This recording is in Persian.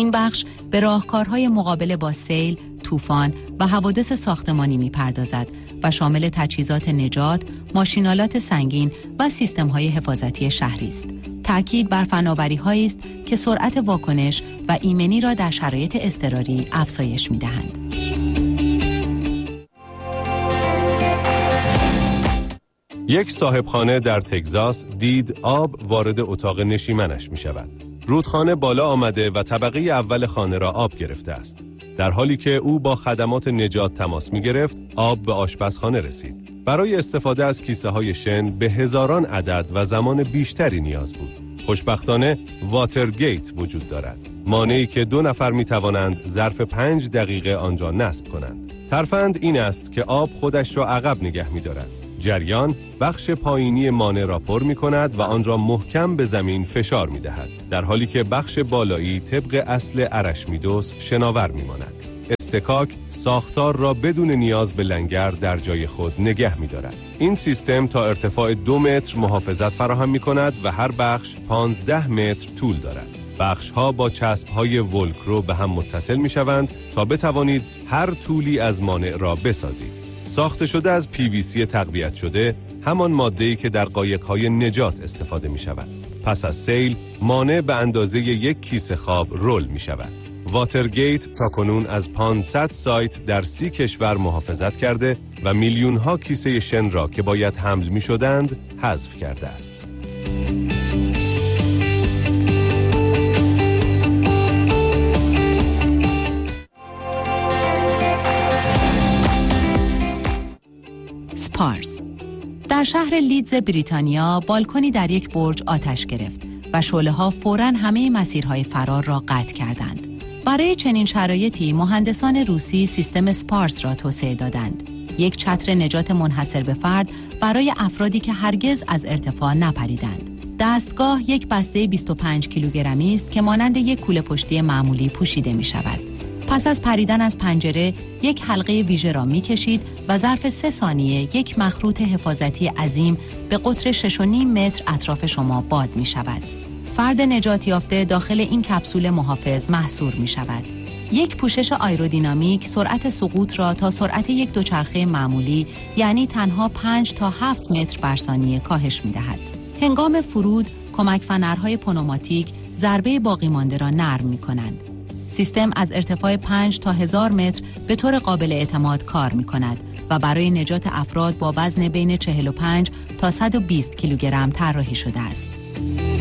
این بخش به راهکارهای مقابله با سیل، طوفان و حوادث ساختمانی می‌پردازد و شامل تجهیزات نجات، ماشین‌آلات سنگین و سیستم‌های حفاظتی شهری است. تأکید بر فناوری‌هایی است که سرعت واکنش و ایمنی را در شرایط اضطراری افزایش می‌دهند. یک صاحبخانه در تگزاس دید آب وارد اتاق نشیمنش می شود. رودخانه بالا آمده و طبقه اول خانه را آب گرفته است. در حالی که او با خدمات نجات تماس می گرفت، آب به آشپزخانه رسید. برای استفاده از کیسه های شن به هزاران عدد و زمان بیشتری نیاز بود. خوشبختانه واترگیت وجود دارد. مانعی که 2 نفر می توانند ظرف 5 دقیقه آنجا نصب کنند. ترفند این است که آب خودش را عقب نگه می دارد. جریان بخش پایینی مانع را پر می کند و آن را محکم به زمین فشار می دهد، در حالی که بخش بالایی طبق اصل ارشمیدس شناور می ماند. استکاک ساختار را بدون نیاز به لنگر در جای خود نگه می دارد. این سیستم تا ارتفاع 2 متر محافظت فراهم می کند و هر بخش 15 متر طول دارد. بخش ها با چسب های ولکرو به هم متصل می شوند تا بتوانید هر طولی از مانع را بسازید. ساخته شده از PVC تقویت شده، همان ماده‌ای که در قایق‌های نجات استفاده می‌شود. پس از سیل، مانع به اندازه 1 کیسه خواب رول می‌شود. واترگیت تاکنون از 500 سایت در 30 کشور محافظت کرده و میلیون‌ها کیسه شن را که باید حمل می‌شدند، حذف کرده است. سپارز. در شهر لیدز بریتانیا بالکنی در یک برج آتش گرفت و شعله‌ها فوراً همه مسیرهای فرار را قطع کردند. برای چنین شرایطی مهندسان روسی سیستم سپارز را توسعه دادند. یک چتر نجات منحصر به فرد برای افرادی که هرگز از ارتفاع نپریدند. دستگاه یک بسته 25 کیلوگرمی است که مانند یک کوله پشتی معمولی پوشیده می شود. پس از پریدن از پنجره یک حلقه ویژه را می‌کشید و ظرف 3 ثانیه یک مخروط حفاظتی عظیم به قطر 6.5 متر اطراف شما باد می‌شود. فرد نجات یافته داخل این کپسول محافظ محصور می‌شود. یک پوشش آیرودینامیک سرعت سقوط را تا سرعت یک دوچرخه معمولی، یعنی تنها 5 تا 7 متر بر ثانیه کاهش می‌دهد. هنگام فرود، کمک فنرهای پنوماتیک ضربه باقی مانده را نرم می‌کنند. سیستم از ارتفاع 5 تا 1000 متر به طور قابل اعتماد کار می کند و برای نجات افراد با وزن بین 45 تا 120 کیلوگرم طراحی شده است.